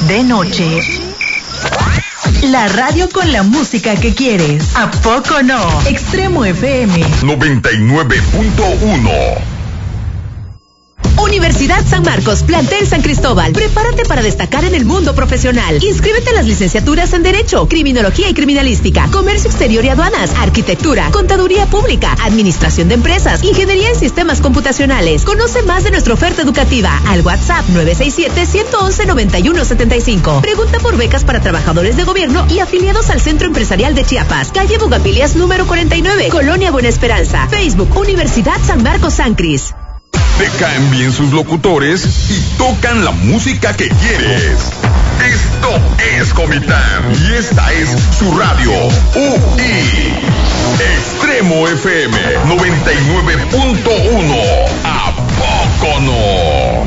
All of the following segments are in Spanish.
de noche. La radio con la música que quieres. ¿A poco no? Extremo FM 99.1. Universidad San Marcos, Plantel San Cristóbal. Prepárate para destacar en el mundo profesional. Inscríbete en las licenciaturas en Derecho, Criminología y Criminalística, Comercio Exterior y Aduanas, Arquitectura, Contaduría Pública, Administración de Empresas, Ingeniería en Sistemas Computacionales. Conoce más de nuestra oferta educativa al WhatsApp 967-111-9175. Pregunta por becas para trabajadores de gobierno y afiliados al Centro Empresarial de Chiapas, calle Bugapilias número 49, Colonia Buena Esperanza. Facebook, Universidad San Marcos San Cris. Te caen bien sus locutores y tocan la música que quieres. Esto es Comitán y esta es su radio UI. Extremo FM 99.1. ¿A poco no?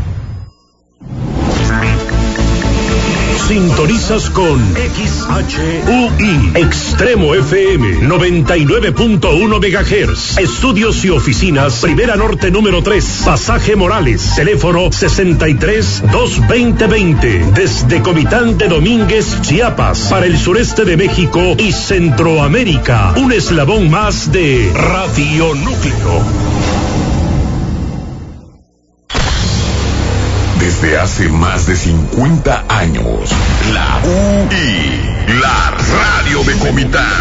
Sintonizas con XHUI, Extremo FM 99.1 MHz. Estudios y oficinas, Primera Norte número 3, Pasaje Morales, teléfono 63-220-20. Desde Comitán de Domínguez, Chiapas, para el sureste de México y Centroamérica. Un eslabón más de Radio Núcleo. Desde hace más de 50 años, la UI, la radio de Comitán,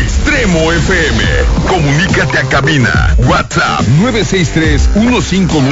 Extremo FM. Comunícate a cabina, WhatsApp 963-159.